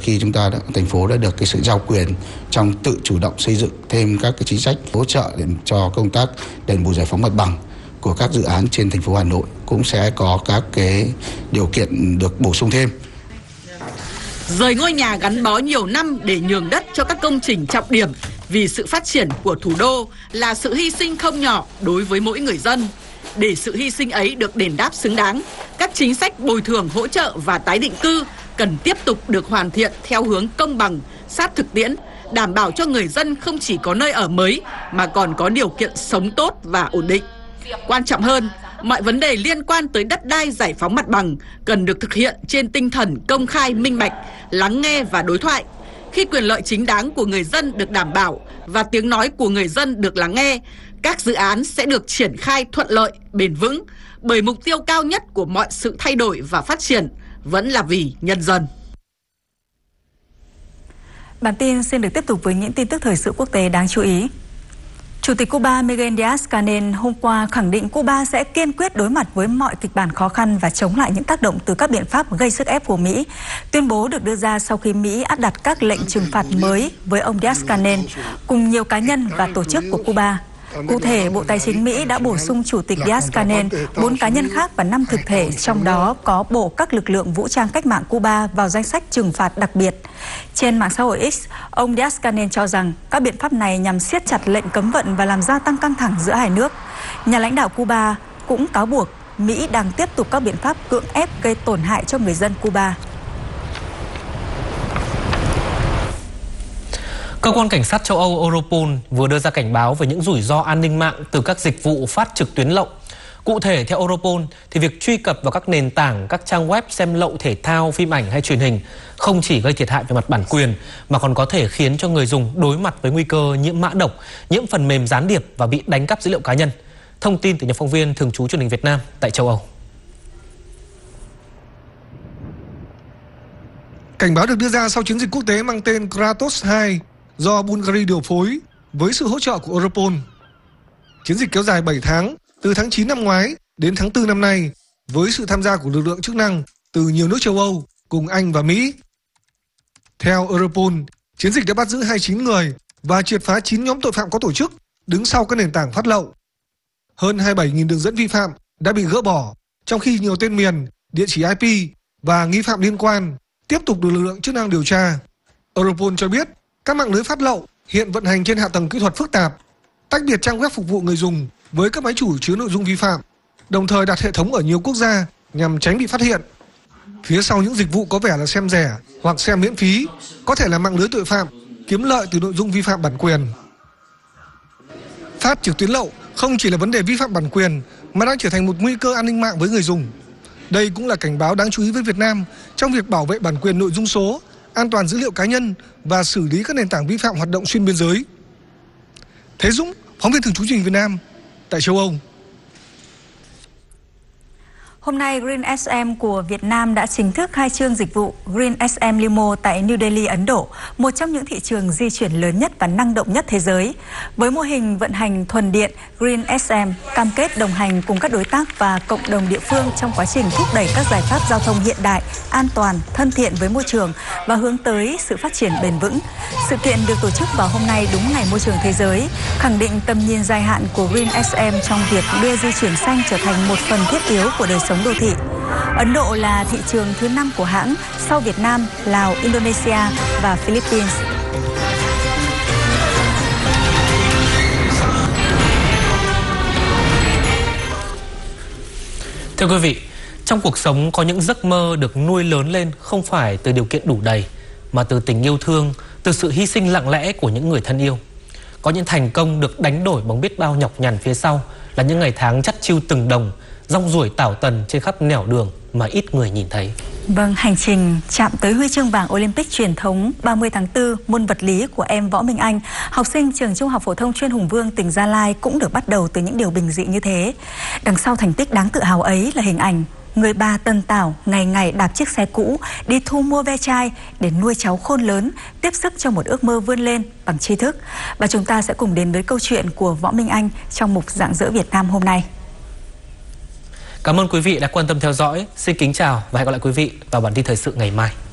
khi chúng ta thành phố đã được cái sự giao quyền trong tự chủ động xây dựng thêm các cái chính sách hỗ trợ để cho công tác đền bù giải phóng mặt bằng của các dự án trên thành phố Hà Nội cũng sẽ có các cái điều kiện được bổ sung thêm. Rời ngôi nhà gắn bó nhiều năm để nhường đất cho các công trình trọng điểm vì sự phát triển của thủ đô là sự hy sinh không nhỏ đối với mỗi người dân. Để sự hy sinh ấy được đền đáp xứng đáng, các chính sách bồi thường hỗ trợ và tái định cư cần tiếp tục được hoàn thiện theo hướng công bằng, sát thực tiễn, đảm bảo cho người dân không chỉ có nơi ở mới mà còn có điều kiện sống tốt và ổn định. Quan trọng hơn, mọi vấn đề liên quan tới đất đai giải phóng mặt bằng cần được thực hiện trên tinh thần công khai minh bạch, lắng nghe và đối thoại. Khi quyền lợi chính đáng của người dân được đảm bảo và tiếng nói của người dân được lắng nghe, các dự án sẽ được triển khai thuận lợi, bền vững, bởi mục tiêu cao nhất của mọi sự thay đổi và phát triển vẫn là vì nhân dân. Bản tin xin được tiếp tục với những tin tức thời sự quốc tế đáng chú ý. Chủ tịch Cuba Miguel Díaz-Canel hôm qua khẳng định Cuba sẽ kiên quyết đối mặt với mọi kịch bản khó khăn và chống lại những tác động từ các biện pháp gây sức ép của Mỹ. Tuyên bố được đưa ra sau khi Mỹ áp đặt các lệnh trừng phạt mới với ông Díaz-Canel cùng nhiều cá nhân và tổ chức của Cuba. Cụ thể, Bộ Tài chính Mỹ đã bổ sung Chủ tịch Díaz-Canel, 4 cá nhân khác và 5 thực thể, trong đó có Bộ các lực lượng vũ trang cách mạng Cuba vào danh sách trừng phạt đặc biệt. Trên mạng xã hội X, ông Díaz-Canel cho rằng các biện pháp này nhằm siết chặt lệnh cấm vận và làm gia tăng căng thẳng giữa hai nước. Nhà lãnh đạo Cuba cũng cáo buộc Mỹ đang tiếp tục các biện pháp cưỡng ép gây tổn hại cho người dân Cuba. Cơ quan cảnh sát châu Âu Europol vừa đưa ra cảnh báo về những rủi ro an ninh mạng từ các dịch vụ phát trực tuyến lậu. Cụ thể, theo Europol, thì việc truy cập vào các nền tảng, các trang web xem lậu thể thao, phim ảnh hay truyền hình không chỉ gây thiệt hại về mặt bản quyền mà còn có thể khiến cho người dùng đối mặt với nguy cơ nhiễm mã độc, nhiễm phần mềm gián điệp và bị đánh cắp dữ liệu cá nhân. Thông tin từ nhóm phóng viên thường trú truyền hình Việt Nam tại châu Âu. Cảnh báo được đưa ra sau chiến dịch quốc tế mang tên Kratos 2 do Bulgaria điều phối với sự hỗ trợ của Europol. Chiến dịch kéo dài 7 tháng, từ tháng 9 năm ngoái đến tháng 4 năm nay, với sự tham gia của lực lượng chức năng từ nhiều nước châu Âu cùng Anh và Mỹ. Theo Europol, chiến dịch đã bắt giữ 29 người và triệt phá 9 nhóm tội phạm có tổ chức đứng sau các nền tảng phát lậu. Hơn 27.000 đường dẫn vi phạm đã bị gỡ bỏ, trong khi nhiều tên miền, địa chỉ IP và nghi phạm liên quan tiếp tục được lực lượng chức năng điều tra. Europol cho biết các mạng lưới phát lậu hiện vận hành trên hạ tầng kỹ thuật phức tạp, tách biệt trang web phục vụ người dùng với các máy chủ chứa nội dung vi phạm, đồng thời đặt hệ thống ở nhiều quốc gia nhằm tránh bị phát hiện. Phía sau những dịch vụ có vẻ là xem rẻ hoặc xem miễn phí có thể là mạng lưới tội phạm kiếm lợi từ nội dung vi phạm bản quyền. Phát trực tuyến lậu không chỉ là vấn đề vi phạm bản quyền mà đang trở thành một nguy cơ an ninh mạng với người dùng. Đây cũng là cảnh báo đáng chú ý với Việt Nam trong việc bảo vệ bản quyền nội dung số, an toàn dữ liệu cá nhân và xử lý các nền tảng vi phạm hoạt động xuyên biên giới. Thế Dũng, phóng viên thường trú truyền hình Việt Nam tại châu Âu. Hôm nay, Green SM của Việt Nam đã chính thức khai trương dịch vụ Green SM Limo tại New Delhi, Ấn Độ, một trong những thị trường di chuyển lớn nhất và năng động nhất thế giới. Với mô hình vận hành thuần điện, Green SM cam kết đồng hành cùng các đối tác và cộng đồng địa phương trong quá trình thúc đẩy các giải pháp giao thông hiện đại, an toàn, thân thiện với môi trường và hướng tới sự phát triển bền vững. Sự kiện được tổ chức vào hôm nay đúng ngày môi trường thế giới, khẳng định tầm nhìn dài hạn của Green SM trong việc đưa di chuyển xanh trở thành một phần thiết yếu của đời sống đô thị. Ấn Độ là thị trường thứ 5 của hãng sau Việt Nam, Lào, Indonesia và Philippines. Thưa quý vị, trong cuộc sống có những giấc mơ được nuôi lớn lên không phải từ điều kiện đủ đầy, mà từ tình yêu thương, từ sự hy sinh lặng lẽ của những người thân yêu. Có những thành công được đánh đổi bằng biết bao nhọc nhằn phía sau là những ngày tháng chắt chiu từng đồng, rong ruổi tảo tần trên khắp nẻo đường mà ít người nhìn thấy. Vâng, hành trình chạm tới huy chương vàng Olympic truyền thống 30 tháng 4 môn vật lý của em Võ Minh Anh, học sinh trường Trung học phổ thông chuyên Hùng Vương, tỉnh Gia Lai cũng được bắt đầu từ những điều bình dị như thế. Đằng sau thành tích đáng tự hào ấy là hình ảnh người bà Tân Tảo ngày ngày đạp chiếc xe cũ đi thu mua ve chai để nuôi cháu khôn lớn, tiếp sức cho một ước mơ vươn lên bằng tri thức. Và chúng ta sẽ cùng đến với câu chuyện của Võ Minh Anh trong mục Rạng Rỡ Việt Nam hôm nay. Cảm ơn quý vị đã quan tâm theo dõi. Xin kính chào và hẹn gặp lại quý vị vào bản tin thời sự ngày mai.